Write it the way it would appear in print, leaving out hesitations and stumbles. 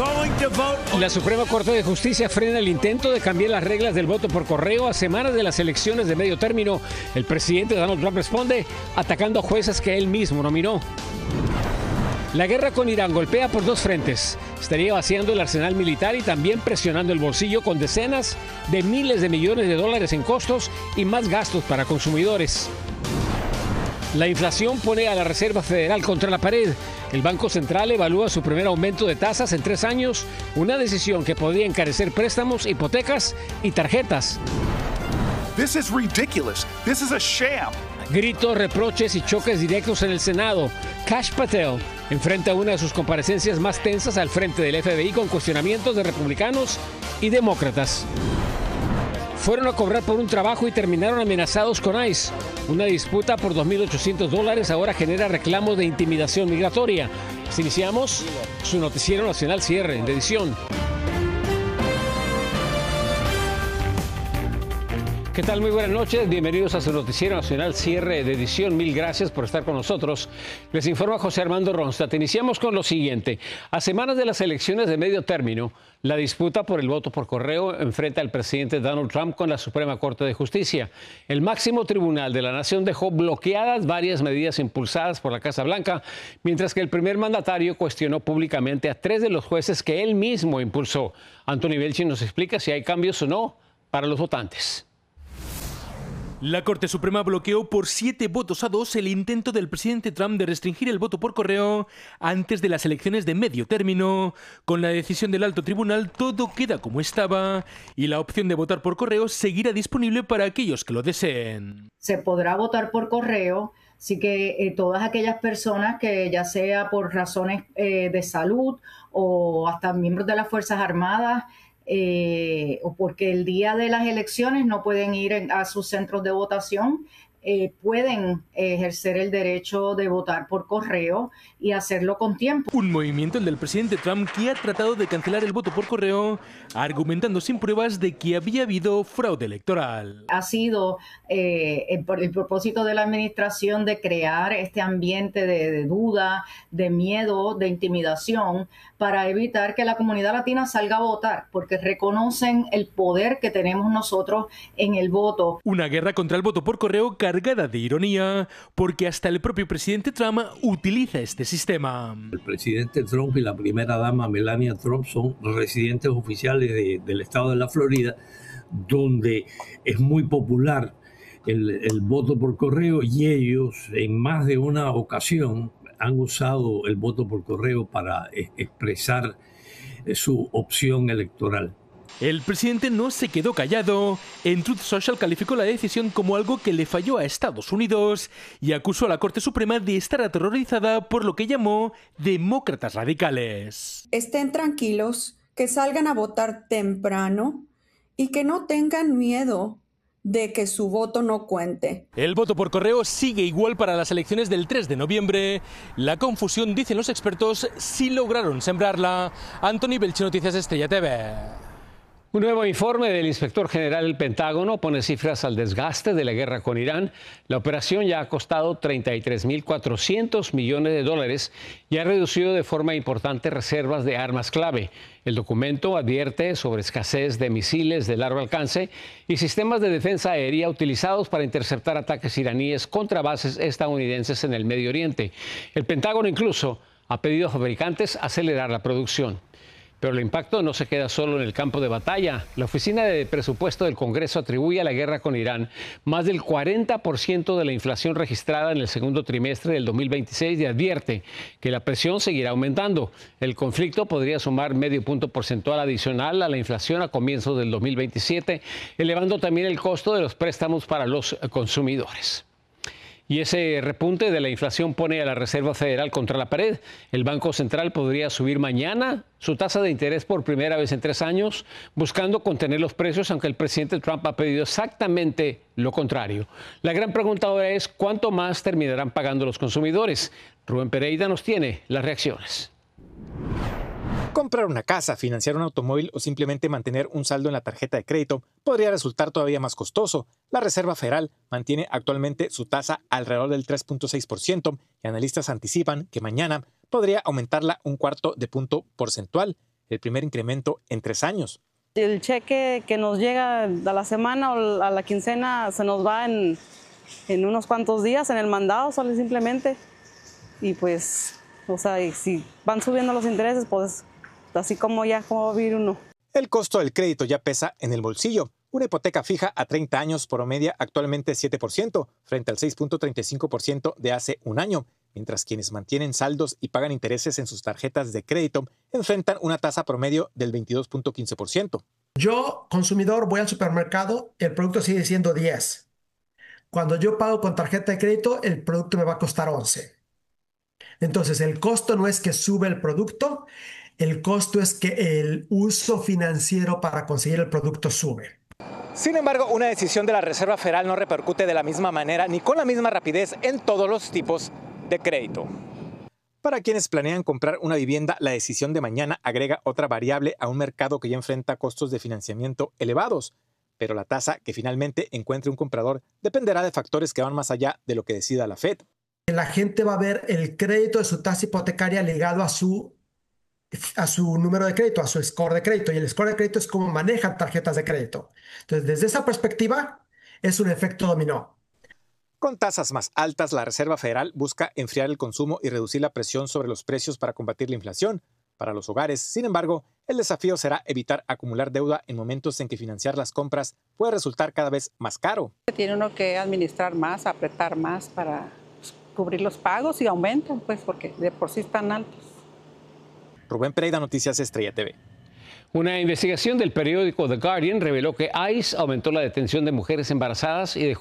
La Suprema Corte de Justicia frena el intento de cambiar las reglas del voto por correo a semanas de las elecciones de medio término. El presidente Donald Trump responde atacando a jueces que él mismo nominó. La guerra con Irán golpea por dos frentes. Estaría vaciando el arsenal militar y también presionando el bolsillo con decenas de miles de millones de dólares en costos y más gastos para consumidores. La inflación pone a la Reserva Federal contra la pared. El Banco Central evalúa su primer aumento de tasas en 3 años, una decisión que podría encarecer préstamos, hipotecas y tarjetas. This is ridiculous. This is a sham. Gritos, reproches y choques directos en el Senado. Kash Patel enfrenta una de sus comparecencias más tensas al frente del FBI con cuestionamientos de republicanos y demócratas. Fueron a cobrar por un trabajo y terminaron amenazados con ICE. Una disputa por $2.800 ahora genera reclamos de intimidación migratoria. Iniciamos su noticiero nacional cierre de edición. ¿Qué tal? Muy buenas noches. Bienvenidos a su noticiero nacional cierre de edición. Mil gracias por estar con nosotros. Les informa José Armando Ronstadt. Iniciamos con lo siguiente. A semanas de las elecciones de medio término, la disputa por el voto por correo enfrenta al presidente Donald Trump con la Suprema Corte de Justicia. El máximo tribunal de la nación dejó bloqueadas varias medidas impulsadas por la Casa Blanca, mientras que el primer mandatario cuestionó públicamente a 3 de los jueces que él mismo impulsó. Anthony Belchin nos explica si hay cambios o no para los votantes. La Corte Suprema bloqueó por 7 votos a 2 el intento del presidente Trump de restringir el voto por correo antes de las elecciones de medio término. Con la decisión del alto tribunal, todo queda como estaba y la opción de votar por correo seguirá disponible para aquellos que lo deseen. Se podrá votar por correo, así que todas aquellas personas que ya sea por razones de salud o hasta miembros de las Fuerzas Armadas, o porque el día de las elecciones no pueden ir a sus centros de votación, pueden ejercer el derecho de votar por correo y hacerlo con tiempo. Un movimiento, el del presidente Trump, que ha tratado de cancelar el voto por correo, argumentando sin pruebas de que había habido fraude electoral. Ha sido por el propósito de la administración de crear este ambiente de duda, de miedo, de intimidación, para evitar que la comunidad latina salga a votar, porque reconocen el poder que tenemos nosotros en el voto. Una guerra contra el voto por correo cargada de ironía, porque hasta el propio presidente Trump utiliza este sistema. El presidente Trump y la primera dama Melania Trump son residentes oficiales del estado de la Florida, donde es muy popular el voto por correo, y ellos en más de una ocasión han usado el voto por correo para expresar su opción electoral. El presidente no se quedó callado. En Truth Social calificó la decisión como algo que le falló a Estados Unidos y acusó a la Corte Suprema de estar aterrorizada por lo que llamó demócratas radicales. Estén tranquilos, que salgan a votar temprano y que no tengan miedo de que su voto no cuente. El voto por correo sigue igual para las elecciones del 3 de noviembre. La confusión, dicen los expertos, sí lograron sembrarla. Anthony Belchin, Noticias Estrella TV. Un nuevo informe del inspector general del Pentágono pone cifras al desgaste de la guerra con Irán. La operación ya ha costado $33.400 millones y ha reducido de forma importante reservas de armas clave. El documento advierte sobre escasez de misiles de largo alcance y sistemas de defensa aérea utilizados para interceptar ataques iraníes contra bases estadounidenses en el Medio Oriente. El Pentágono incluso ha pedido a fabricantes acelerar la producción. Pero el impacto no se queda solo en el campo de batalla. La Oficina de Presupuesto del Congreso atribuye a la guerra con Irán más del 40% de la inflación registrada en el segundo trimestre del 2026 y advierte que la presión seguirá aumentando. El conflicto podría sumar medio punto porcentual adicional a la inflación a comienzos del 2027, elevando también el costo de los préstamos para los consumidores. Y ese repunte de la inflación pone a la Reserva Federal contra la pared. El Banco Central podría subir mañana su tasa de interés por primera vez en 3 años, buscando contener los precios, aunque el presidente Trump ha pedido exactamente lo contrario. La gran pregunta ahora es, ¿cuánto más terminarán pagando los consumidores? Rubén Pereira nos tiene las reacciones. Comprar una casa, financiar un automóvil o simplemente mantener un saldo en la tarjeta de crédito podría resultar todavía más costoso. La Reserva Federal mantiene actualmente su tasa alrededor del 3.6% y analistas anticipan que mañana podría aumentarla 1/4 de punto porcentual. el primer incremento en 3 años. El cheque que nos llega a la semana o a la quincena se nos va en unos cuantos días, en el mandado, solo y simplemente. Y pues, o sea, y si van subiendo los intereses, pues así como ya, ¿cómo va a vivir uno? El costo del crédito ya pesa en el bolsillo. Una hipoteca fija a 30 años promedia actualmente 7%, frente al 6.35% de hace un año, mientras quienes mantienen saldos y pagan intereses en sus tarjetas de crédito enfrentan una tasa promedio del 22.15%. Yo, consumidor, voy al supermercado, el producto sigue siendo 10. Cuando yo pago con tarjeta de crédito, el producto me va a costar 11. Entonces, el costo no es que sube el producto, el costo es que el uso financiero para conseguir el producto sube. Sin embargo, una decisión de la Reserva Federal no repercute de la misma manera ni con la misma rapidez en todos los tipos de crédito. Para quienes planean comprar una vivienda, la decisión de mañana agrega otra variable a un mercado que ya enfrenta costos de financiamiento elevados. Pero la tasa que finalmente encuentre un comprador dependerá de factores que van más allá de lo que decida la Fed. La gente va a ver el crédito de su tasa hipotecaria ligado a su número de crédito, a su score de crédito. Y el score de crédito es cómo manejan tarjetas de crédito. Entonces, desde esa perspectiva, es un efecto dominó. Con tasas más altas, la Reserva Federal busca enfriar el consumo y reducir la presión sobre los precios para combatir la inflación. Para los hogares, sin embargo, el desafío será evitar acumular deuda en momentos en que financiar las compras puede resultar cada vez más caro. Tiene uno que administrar más, apretar más para cubrir los pagos y aumentan, pues, porque de por sí están altos. Rubén Pereira, Noticias Estrella TV. Una investigación del periódico The Guardian reveló que ICE aumentó la detención de mujeres embarazadas y dejó